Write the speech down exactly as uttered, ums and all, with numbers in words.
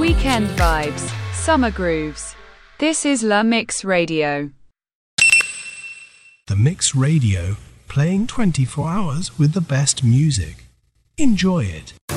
Weekend vibes, summer grooves. This is La Mix Radio. The Mix Radio, playing twenty-four hours with the best music. Enjoy it.